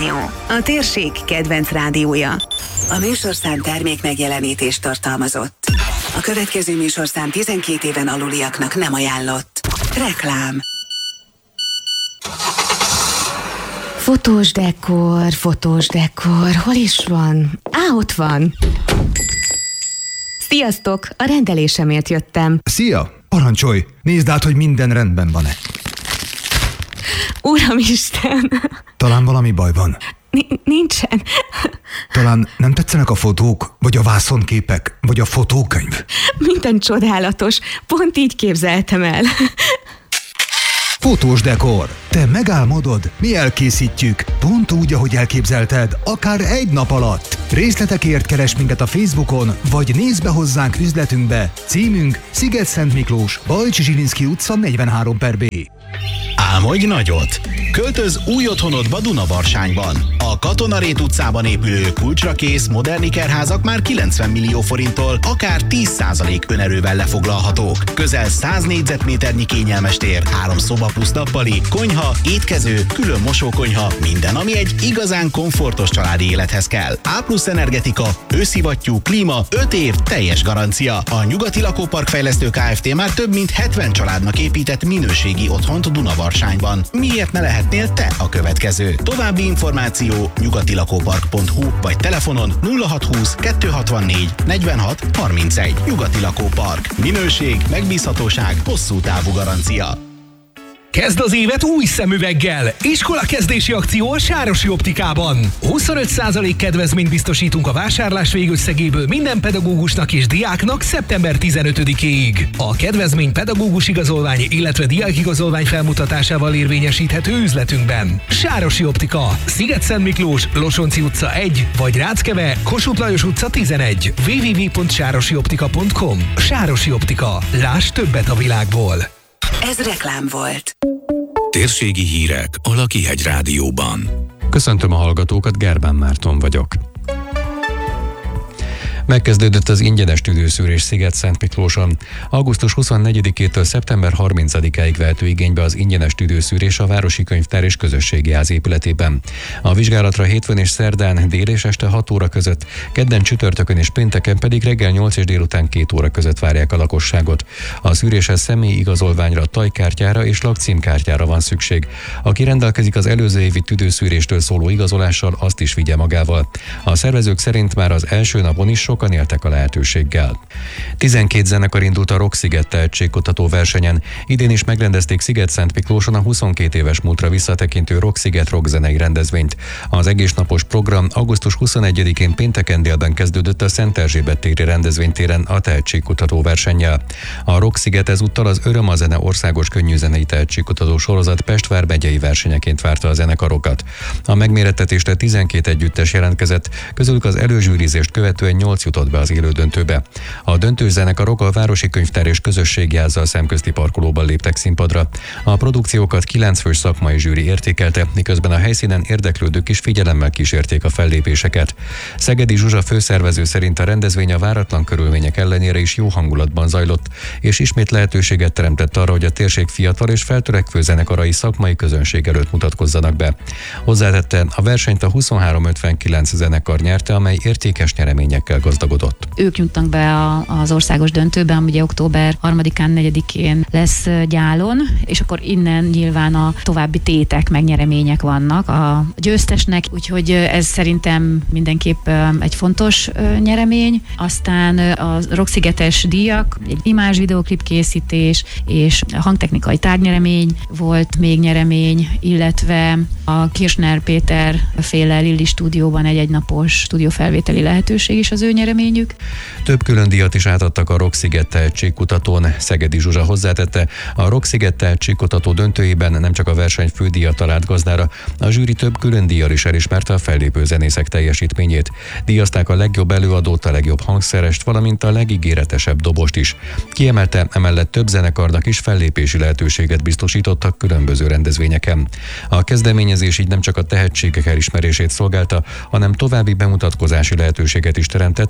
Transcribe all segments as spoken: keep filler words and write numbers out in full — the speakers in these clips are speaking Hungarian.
Rádió, a térség kedvenc rádiója. A műsorszám termék megjelenítést tartalmazott. A következő műsorszám tizenkét éven aluliaknak nem ajánlott. Reklám. Fotós dekor, fotós dekor, hol is van? Á, ott van. Sziasztok, a rendelésemért jöttem. Szia, parancsolj, nézd át, hogy minden rendben van-e. Uramisten! Talán valami baj van. N- nincsen. Talán nem tetszenek a fotók, vagy a vászonképek, vagy a fotókönyv? Minden csodálatos, pont így képzeltem el. Fotós dekor. Te megálmodod, mi elkészítjük. Pont úgy, ahogy elképzelted, akár egy nap alatt. Részletekért keres minket a Facebookon, vagy nézz be hozzánk üzletünkbe. Címünk Sziget-Szent Miklós, Bajcsi Zsilinszky utca negyvenhárom per B. Álmodj nagyot! Költöz új otthonodba Dunavarsányban. A Katonarét utcában épülő kulcsra kész modern ikerházak már kilencven millió forinttól, akár tíz százalék önerővel lefoglalhatók. Közel száz négyzetméternyi kényelmes tér, három szoba plusz nappali, konyha, étkező, külön mosókonyha, minden, ami egy igazán komfortos családi élethez kell. A plusz energetika, őszivattyú, klíma, öt év teljes garancia. A Nyugati Lakópark Fejlesztő Kft. Már több mint hetven családnak épített minőségi otthont Dunavarsányban. Miért ne lehetnél te a következő? További információ nyugatilakópark pont hu vagy telefonon nulla hat húsz kettő hatvannégy negyvenhat harmincegy. Nyugati Lakópark. Minőség, megbízhatóság, hosszú távú garancia. Kezd az évet új szemüveggel! Iskolakezdési akció a Sárosi Optikában. huszonöt százalék kedvezményt biztosítunk a vásárlás végösszegéből minden pedagógusnak és diáknak szeptember tizenötödikéig. A kedvezmény pedagógus igazolvány, illetve diákigazolvány felmutatásával érvényesíthető üzletünkben. Sárosi Optika, Sziget-Szent Miklós, Losonci utca egy, vagy Ráckeve, Kossuth Lajos utca tizenegy. double-u double-u double-u pont sárosi optika pont com. Sárosi Optika. Láss többet a világból! Ez reklám volt. Térségi hírek a Lakihegy Rádióban. Köszöntöm a hallgatókat, Gerbán Márton vagyok. Megkezdődött az ingyenes tüdőszűrés Sziget-Szent Miklóson. augusztus huszonnegyedikétől szeptember harmincadikáig vehető igénybe az ingyenes tüdőszűrés a Városi Könyvtár és Közösségi Ház épületében. A vizsgálatra hétfőn és szerdán dél és este hat óra között, kedden, csütörtökön és pénteken pedig reggel nyolc és délután két óra között várják a lakosságot. A szűréshez személyi igazolványra, tajkártyára és lakcímkártyára van szükség. Aki rendelkezik az előző évi tüdőszűréstől szóló igazolással, azt is vigye magával. A szervezők szerint már az első napon is sokan éltek a lehetőséggel. tizenkét zenekar indult a Rock-Sziget tehetségkutató versenyen. Idén is megrendezték Sziget-Szent Miklóson a huszonkét éves múltra visszatekintő Rock-Sziget rockzenei rendezvényt. Az egésznapos program augusztus huszonegyedikén pénteken délben kezdődött a Szent Erzsébet téri rendezvénytéren a tehetségkutató versennyel. A Rock-Sziget ezúttal az Öröm a zene országos könnyűzenei tehetségkutató sorozat Pest vármegyei versenyeként várta a zenekarokat. A megmérettetésre tizenkét együttes jelentkezett, közülük az előzsűrizést követően nyolc jutott be az élődöntőbe. A döntős zenekarok a Városi Könyvtár és Közösségi Házzal szemközti parkolóban léptek színpadra. A produkciókat kilenc fős szakmai zsűri értékelte, miközben a helyszínen érdeklődők is figyelemmel kísérték a fellépéseket. Szegedi Zsuzsa főszervező szerint a rendezvény a váratlan körülmények ellenére is jó hangulatban zajlott, és ismét lehetőséget teremtett arra, hogy a térség fiatal és feltörekvő zenekarai szakmai közönség előtt mutatkozzanak be. Hozzátette, a versenyt a huszonhárom ötvenkilenc zenekar nyerte, amely értékes nyereményekkel gazdagodott. Ők jutnak be a, az országos döntőbe, ami ugye október harmadikán, negyedikén lesz Gyálon, és akkor innen nyilván a további tétek, megnyeremények vannak a győztesnek, úgyhogy ez szerintem mindenképp egy fontos nyeremény. Aztán a Rock-Szigetes díjak, egy imázs videoklip készítés és hangtechnikai tárgynyeremény volt még nyeremény, illetve a Kirchner Péter féle Lilli stúdióban egy egynapos stúdiófelvételi lehetőség is az ő nyereményük. Több külön díjat is átadtak a Rock-Sziget tehetségkutatón. Szegedi Zsuzsa hozzátette, a Rock-Sziget tehetségkutató döntőjében nem csak a verseny fődíjat talált gazdára, a zsűri több külön díjjal is elismerte a fellépő zenészek teljesítményét. Díjazták a legjobb előadót, a legjobb hangszerest, valamint a legígéretesebb dobost is. Kiemelte, emellett több zenekarnak is fellépési lehetőséget biztosítottak különböző rendezvényeken. A kezdeményezés így nem csak a tehetségek elismerését szolgálta, hanem további bemutatkozási lehetőséget is teremtett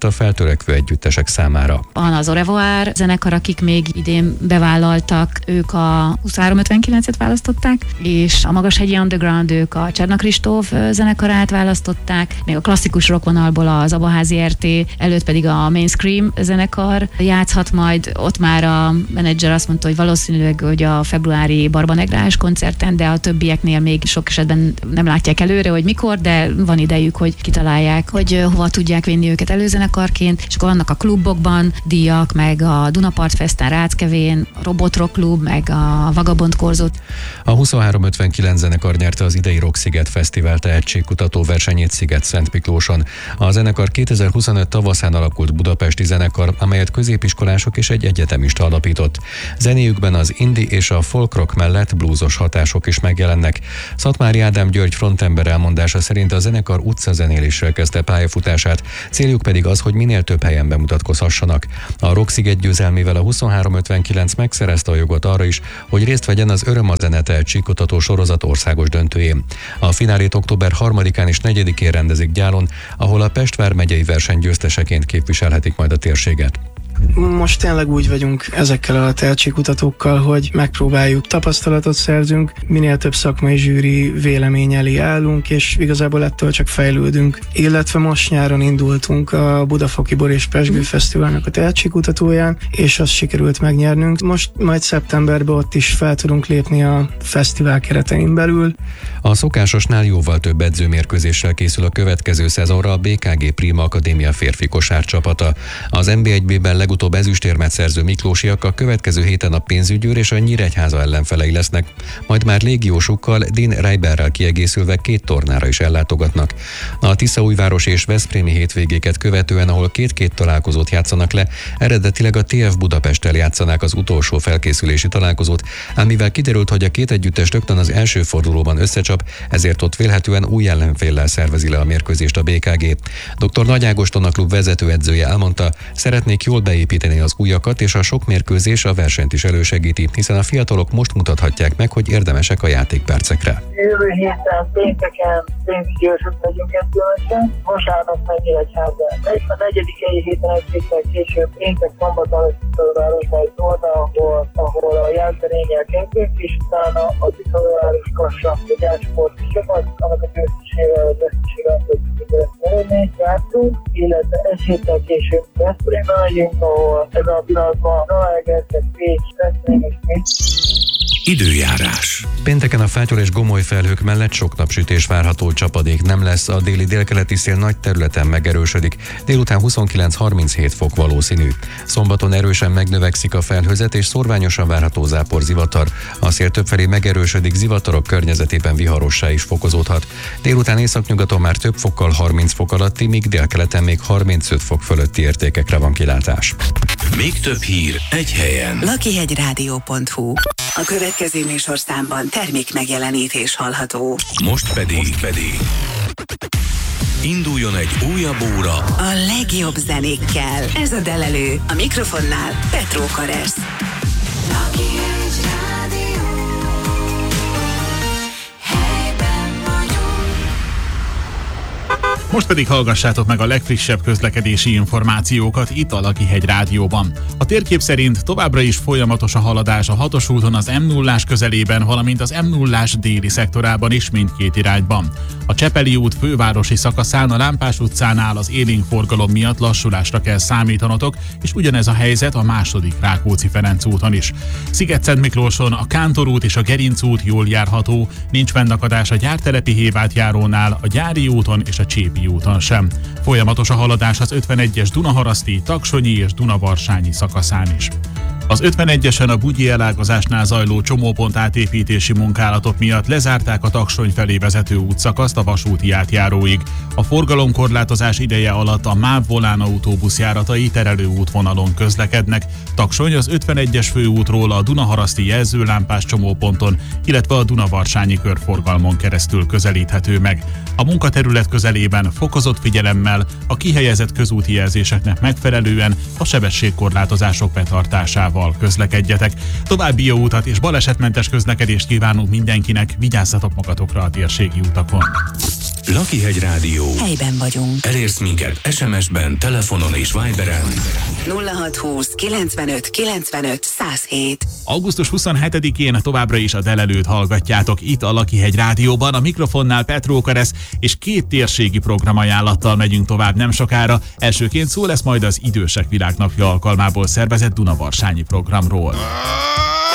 a feltörekvő együttesek számára. Van az Au revoir zenekar, akik még idén bevállaltak, ők a huszonhárom ötvenkilencet választották, és a Magashegyi Underground, ők a Cserna Kristóf zenekarát választották, még a klasszikus rockvonalból az Abaházi er té, előtt pedig a Mainstream zenekar játszhat majd. Ott már a menedzser azt mondta, hogy valószínűleg hogy a februári Barbanegrás koncerten, de a többieknél még sok esetben nem látják előre, hogy mikor, de van idejük, hogy kitalálják, hogy hova tudják vinni őket előzenekarként, és akkor vannak a klubokban díjak, meg a Dunapart Festen Ráckevén, a Robotrock Klub, meg a Vagabond Korzót. A huszonhárom ötvenkilenc zenekar nyerte az idei Rock-sziget Fesztivál tehetségkutató versenyét Sziget-Szentmiklóson. A zenekar kétezer-huszonöt tavaszán alakult budapesti zenekar, amelyet középiskolások és egy egyetemista alapított. Zenéjükben az indie és a folk rock mellett bluesos hatások is megjelennek. Szatmári Ádám György frontember elmondása szerint a zenekar utcazenéléssel kezdte pályafutását, céljuk pedig az, hogy minél több helyen bemutatkozhassanak. A Rock-sziget győzelmével a huszonhárom ötvenkilenc megszerezte a jogot arra is, hogy részt vegyen az Öröm a zene tehetségkutató sorozat országos döntőjén. A finálét október harmadikán és negyedikén rendezik Gyálon, ahol a Pest vármegyei verseny győzteseként képviselhetik majd a térséget. Most tényleg úgy vagyunk ezekkel a tehetségkutatókkal, hogy megpróbáljuk, tapasztalatot szerzünk, minél több szakmai zsűri vélemény elé állunk, és igazából ettől csak fejlődünk. Illetve most nyáron indultunk a Budafoki Bor és Pezsgő Fesztiválnak a tehetségkutatóján, és azt sikerült megnyernünk. Most majd szeptemberben ott is fel tudunk lépni a fesztivál keretein belül. A szokásosnál jóval több edzőmérkőzéssel készül a következő szezonra a bé ká gé Prima Akadémia férfi kosárcsapata. Az en bé egy bé-ben legutóbb ezüstérmet szerző miklósiak a következő héten a Pénzügyőr és a Nyíregyháza ellenfelei lesznek, majd már légiósukkal, Dean Reiberrel kiegészülve két tornára is ellátogatnak. A Tiszaújváros és veszprémi hétvégéket követően, ahol két-két találkozót játszanak le, eredetileg a té ef Budapesttel játszanák az utolsó felkészülési találkozót, ám mivel kiderült, hogy a két együttes rögtön az első fordulóban összecsap, ezért ott vélhetően új ellenféllel szervezi le a mérkőzést a bé ká gé. doktor Nagy Ágoston, a klub vezetőedzője elmondta, szeretnék jól beépíteni az újakat, és a sok mérkőzés a versenyt is elősegíti, hiszen a fiatalok most mutathatják meg, hogy érdemesek a játékpercekre. Jövő héten pénteken Pénzügyőrsön megyünk edzőmecsen, vasárnap meg Nyíregyházán. A negyedikei héten egy héttel később péntek szombaton Tiszaújvárosban egy torna, ahol, ahol a jászberényel kezdünk, és utána a Tiszaújváros Kassa egy átsporti csapat, annak a győztesével, az vesztesével tudjuk játszunk, illetve egy héttel később Veszprémbe megyünk, ahol ez a pillanatban Zalaegerszeg, Pécs, Veszprém és Pécs. Időjárás. Pénteken a fátyol és gomoly felhők mellett sok napsütés várható, csapadék nem lesz, a déli délkeleti szél nagy területen megerősödik, délután huszonkilenc-harminchét fok valószínű. Szombaton erősen megnövekszik a felhőzet és szórványosan várható zápor, zivatar. A szél többfelé megerősödik, zivatarok környezetében viharossá is fokozódhat. Délután északnyugaton már több fokkal harminc fok alatti, míg délkeleten még harmincöt fok fölötti értékekre van kilátás. Még több hír egy helyen. lakihegyrádió pont hu. A következő műsorszámban termék megjelenítés hallható. Most pedig, Most pedig induljon egy újabb óra a legjobb zenékkel. Ez a Delelő. A mikrofonnál Petró Karesz. Most pedig hallgassátok meg a legfrissebb közlekedési információkat itt a Lakihegy Rádióban. A térkép szerint továbbra is folyamatos a haladás a hatos úton az em nullás közelében, valamint az em nullás déli szektorában is mindkét irányban. A Csepeli út fővárosi szakaszán a Lámpás utcánál az élénk forgalom miatt lassulásra kell számítanotok, és ugyanez a helyzet a második Rákóczi-Ferenc úton is. Sziget-Szentmiklóson a Kántor út és a Gerinc út jól járható, nincs fennakadás a Gyártelepi Hévátjárónál, a Gyári úton és a Csépi úton sem. Folyamatos a haladás az ötvenegyes Dunaharaszti, Taksonyi és Dunavarsányi szakaszán is. Az ötvenegyesen a Bugyi elágazásnál zajló csomópont átépítési munkálatok miatt lezárták a Taksony felé vezető útszakaszt a vasúti átjáróig. A forgalomkorlátozás ideje alatt a MÁV Volán autóbuszjáratai terelő útvonalon közlekednek. Taksony az ötvenegyes főútról a Dunaharaszti jelzőlámpás csomóponton, illetve a Dunavarsányi körforgalmon keresztül közelíthető meg. A munkaterület közelében fokozott figyelemmel, a kihelyezett közúti jelzéseknek megfelelően a sebességkorlátozások betartásával közlekedjetek. További jó utat és balesetmentes közlekedést kívánunk mindenkinek, vigyázzatok magatokra a térségi utakon. Lakihegy Rádió. Helyben vagyunk. Elérsz minket es em es-ben, telefonon és Viberen. nulla hat húsz kilencvenöt kilencvenöt száz hét. augusztus huszonhetedikén továbbra is a Delelőt hallgatjátok itt a Lakihegy Rádióban. A mikrofonnál Petró Karesz, és két térségi programajánlattal megyünk tovább nem sokára. Elsőként szó lesz majd az Idősek Világnapja alkalmából szervezett Dunavarsanyi programról.